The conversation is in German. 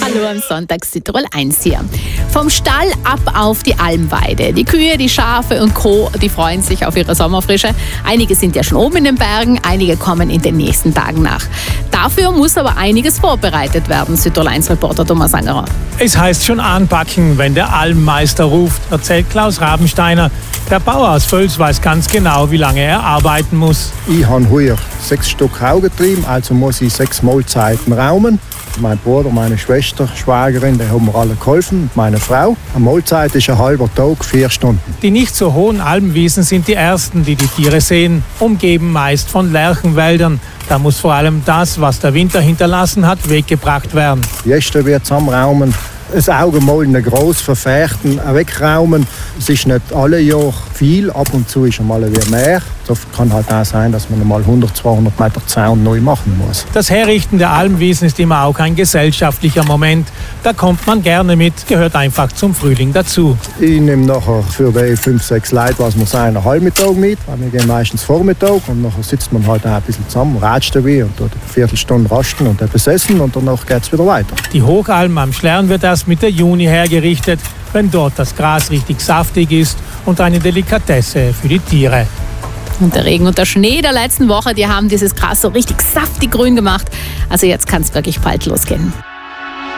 Hallo am Sonntag, Südtirol 1 hier. Vom Stall ab auf die Almweide. Die Kühe, die Schafe und Co., die freuen sich auf ihre Sommerfrische. Einige sind ja schon oben in den Bergen, einige kommen in den nächsten Tagen nach. Dafür muss aber einiges vorbereitet werden, Südtirol 1-Reporter Thomas Angerer. Es heißt schon anpacken, wenn der Almmeister ruft, erzählt Klaus Rabensteiner. Der Bauer aus Völs weiß ganz genau, wie lange er arbeiten muss. Ich habe heuer 6 Stück Hau getrieben, also muss ich 6 Mahlzeiten raumen. Mein Bruder, meine Schwester, Schwägerin, die haben mir alle geholfen, meine Frau. Eine Mahlzeit ist ein halber Tag, 4 Stunden. Die nicht so hohen Almwiesen sind die ersten, die die Tiere sehen, umgeben meist von Lärchenwäldern. Da muss vor allem das, was der Winter hinterlassen hat, weggebracht werden. Die Äste wird zusammenraumen, das Augenmaul groß verfärben, wegraumen. Es ist nicht alle Jahre viel, ab und zu ist einmal wieder mehr. So kann halt auch sein, dass man einmal 100-200 Meter Zaun neu machen muss. Das Herrichten der Almwiesen ist immer auch ein gesellschaftlicher Moment. Da kommt man gerne mit, gehört einfach zum Frühling dazu. Ich nehme nachher für die 5-6 Leute, was wir sein, einen Halbmittag mit. Wir gehen meistens Vormittag und nachher sitzt man halt auch ein bisschen zusammen, ratscht dabei und dort eine Viertelstunde rasten und etwas essen und danach geht es wieder weiter. Die Hochalm am Schlern wird erst Mitte Juni hergerichtet, wenn dort das Gras richtig saftig ist und eine Delikatesse für die Tiere. Und der Regen und der Schnee der letzten Woche, die haben dieses Gras so richtig saftig grün gemacht. Also jetzt kann es wirklich bald losgehen.